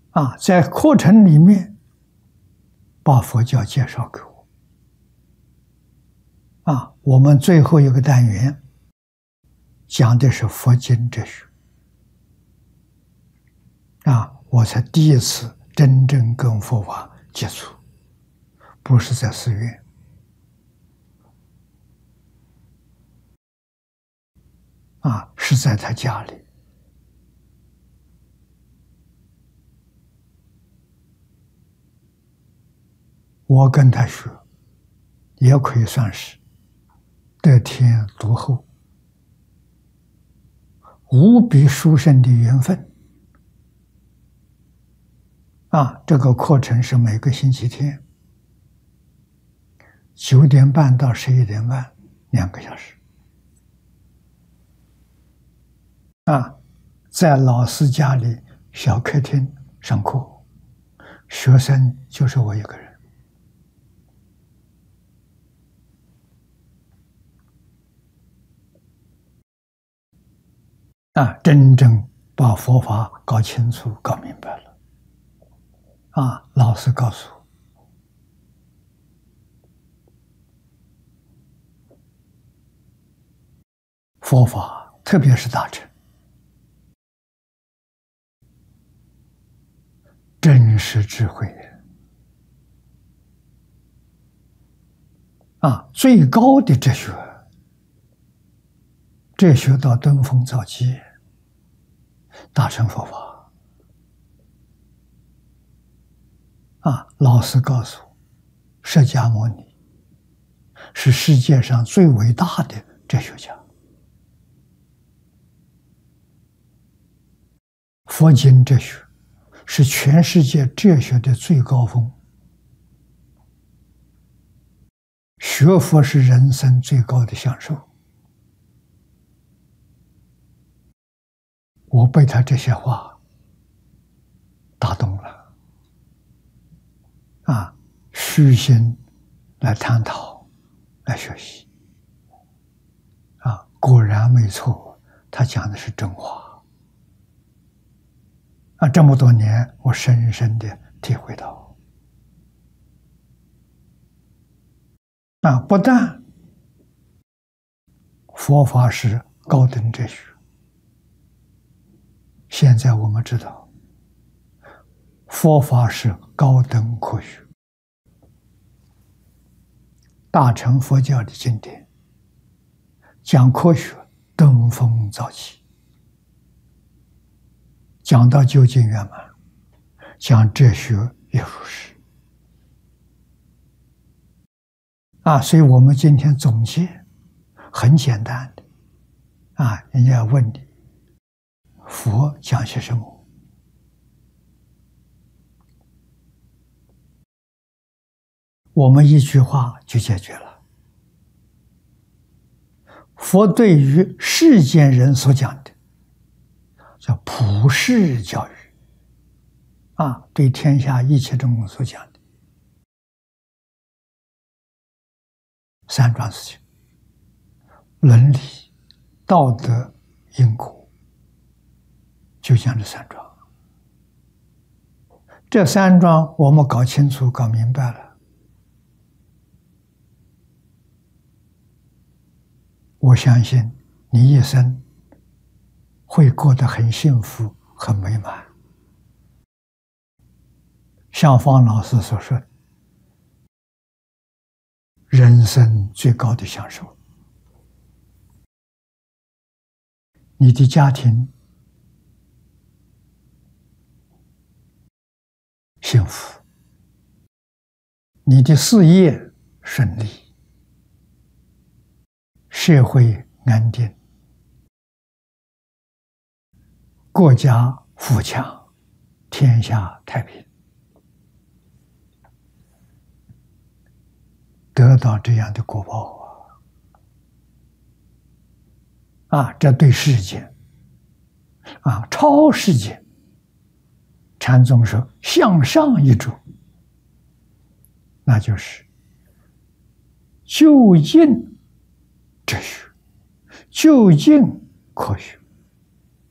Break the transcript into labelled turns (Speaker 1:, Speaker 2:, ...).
Speaker 1: 在课程里面把佛教介绍给我。我们最后一个单元讲的是佛经哲学。我才第一次真正跟佛法接触，不是在寺院，是在他家里。我跟他学，也可以算是得天独厚，无比殊胜的缘分。这个课程是每个星期天9点半到11点半，2个小时。在老师家里小客厅上课，学生就是我一个人。真正把佛法搞清楚、搞明白了。老师告诉我，佛法特别是大乘，真实智慧最高的哲学，哲学到登峰造极，大乘佛法。老师告诉我，释迦牟尼是世界上最伟大的哲学家。佛经哲学是全世界哲学的最高峰，学佛是人生最高的享受。我被他这些话打动了。虚心来探讨，来学习。果然没错，他讲的是真话。这么多年，我深深的体会到。不但佛法是高等哲学，现在我们知道，佛法是高等科学。大乘佛教的经典讲科学登峰造极，讲到究竟圆满，讲哲学也如是。所以我们今天总结很简单的。人家问你，佛讲些什么？我们一句话就解决了。佛对于世间人所讲的叫普世教育，对天下一切众生所讲的3桩事情：伦理、道德、因果，就讲这3桩。这3桩我们搞清楚、搞明白了，我相信你一生会过得很幸福、很美满。像方老师所说的，人生最高的享受。你的家庭幸福，你的事业顺利，社会安定，国家富强，天下太平。得到这样的果报这对世间超世间，禅宗说向上一主，那就是究竟哲学，究竟科学。